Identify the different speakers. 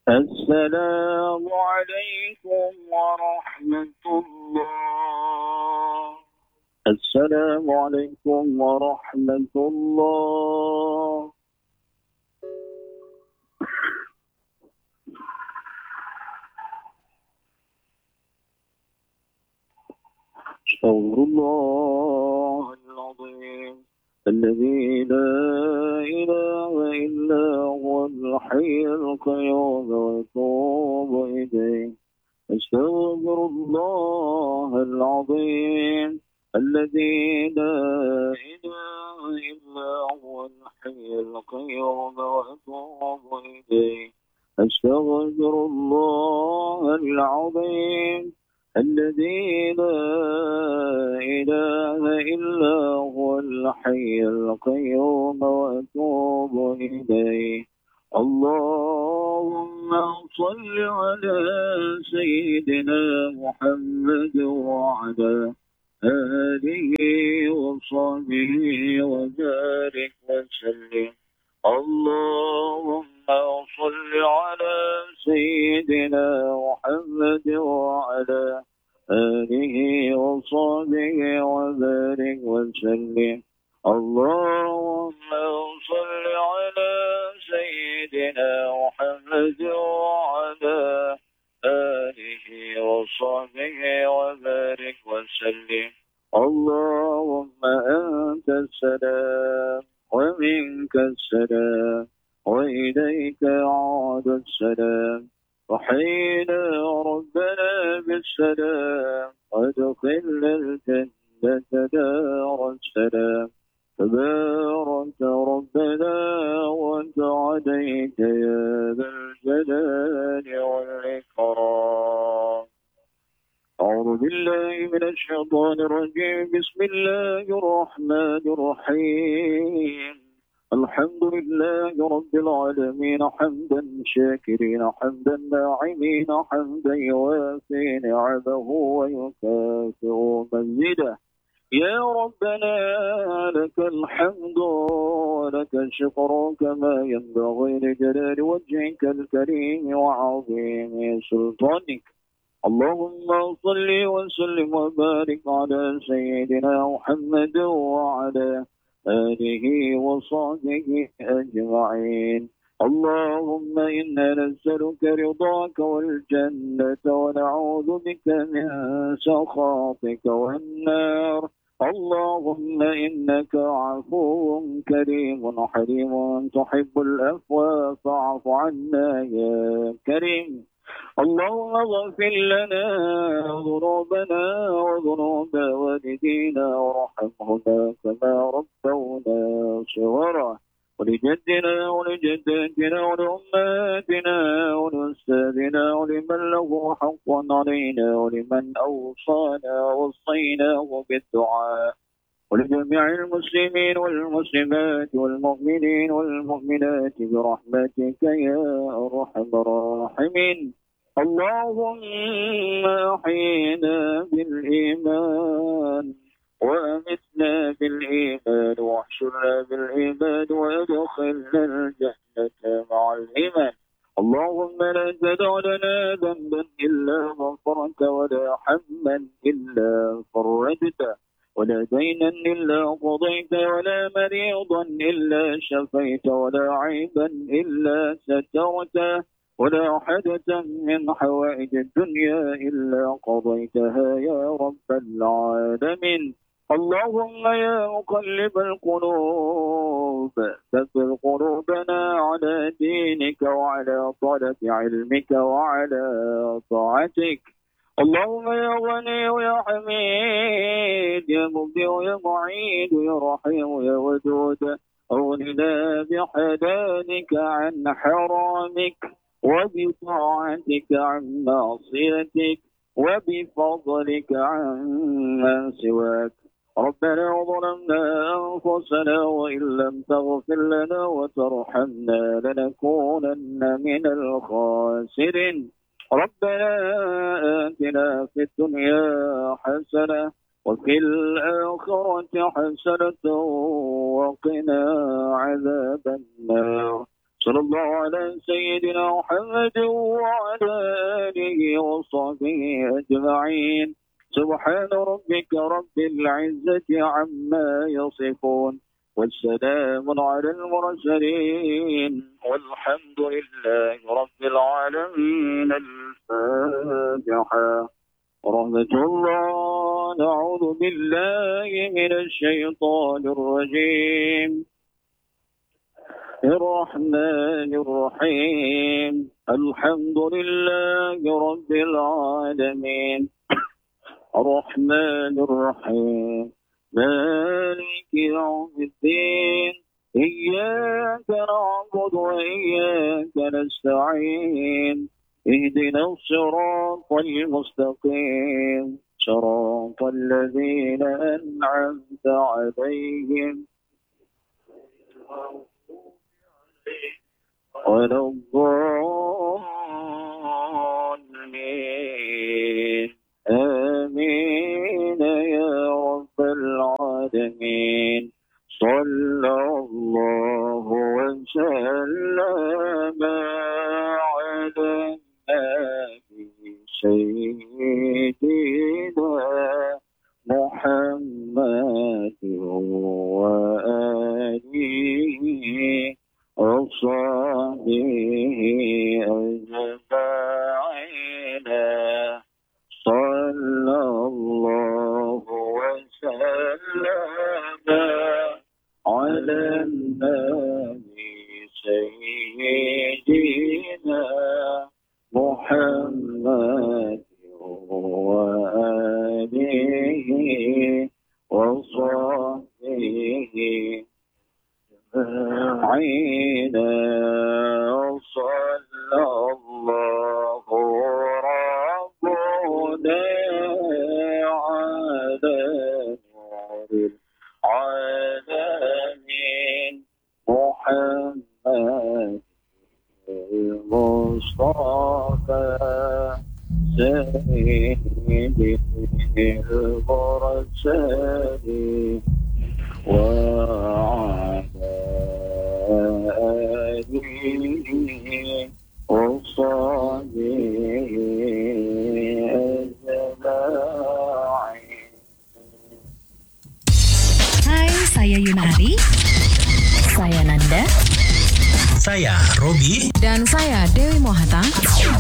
Speaker 1: السلام عليكم ورحمة الله. السلام عليكم ورحمة الله. أستغفر الله العظيم الذي لا إله إلا هو الحي القيوم وأتوب إليه. أستغفر الله العظيم الذي لا إله إلا هو الحي القيوم وأتوب إليه. أستغفر الله العظيم الذي لا إله إلا هو الحي القيوم وأتوب إليه. اللهم صل على سيدنا محمد وعلى آله وصحبه وبارك وسلم. اللهم صل على سيدنا محمد وعلى آله وصحبه وبارك وسلم. اللهم صل على سيدنا محمد وعلى آله وصحبه وبارك وسلم. اللهم أنت السلام ومنك السلام وإليك يعود السلام. وحينا ربنا بالسلام وادخلنا الجنة دار السلام. تبارك ربنا وتعاليت يا ذا الجلال والإكرام. أعوذ بالله من الشيطان الرجيم. بسم الله الرحمن الرحيم. الحمد لله رب العالمين حمدا شاكرين حمدا ناعمين حمدا يوافي نعمه ويكافئ مزيده. يا ربنا لك الحمد ولك الشكر كما ينبغي لجلال وجهك الكريم وعظيم سلطانك. اللهم صل وسلم وبارك على سيدنا محمد وعلى آله وصحبه أجمعين. اللهم إنا نسألك رضاك والجنة ونعوذ بك من سخطك والنار. اللهم إنك عفو كريم حليم تحب العفو فاعف عنا يا كريم. اللهم اغفر لنا ذنوبنا وذنوب والدينا وارحمهما كما ربونا صغارا. ولجدنا ولجداتنا ولأمهاتنا ولأستاذنا ولمن له حق علينا ولمن أوصانا وصيناه بالدعاء. ولجميع المسلمين والمسلمات والمؤمنين والمؤمنات برحمتك يا أرحم الراحمين. اللهم أحينا بالإيمان وأمتنا بالإيمان واحشرنا بالإيمان وأدخلنا الجنة مع الإيمان. اللهم لا تدع لنا ذنبا إلا غفرت ولا حما إلا فرجته ولا دينا إلا قضيت ولا مريضا إلا شفيت ولا عيبا إلا سترته ولا حدث من حوائج الدنيا إلا قضيتها يا رب العالمين. اللهم يا مقلب القلوب ثبت قلوبنا على دينك وعلى طلب علمك وعلى طاعتك. اللهم يا غني يا حميد يا مبدئ يا معيد يا رحيم يا ودود أغننا بحلالك عن حرامك وبطاعتك عن معصيتك وبفضلك عن من سواك. ربنا ظلمنا أنفسنا وإن لم تغفر لنا وترحمنا لنكونن من الخاسرين. ربنا آتنا في الدنيا حسنة وفي الآخرة حسنة وقنا عذاب النار. صلى الله على سيدنا محمد وعلى آله وصحبه أجمعين. سبحان ربك رب العزة عما يصفون والسلام على المرسلين والحمد لله رب العالمين. الفاتحة. ورحمة الله. نعوذ بالله من الشيطان الرجيم. الرحمن الرحيم. الحمد لله رب العالمين. الرحمن الرحيم. مالك يوم الدين. إياك نعبد وإياك نستعين. اهدنا الصراط المستقيم صراط الذين أنعمت عليهم ولا الضالين. آمين يا رب العالمين. صلى الله وسلم على سيدنا محمد وآله وصحبه أجمعين. صلى الله وسلم على النبي سيدنا محمد وآله وصحبه أجمعين. صلى الله ربنا على نور العالمين محمد المصطفى سيد المرسلين وعلى آله وصحبه أجمعين.
Speaker 2: Hai, saya Yunari.
Speaker 3: Saya Nanda.
Speaker 4: Saya Robi.
Speaker 3: Dan saya Dewi Mohata.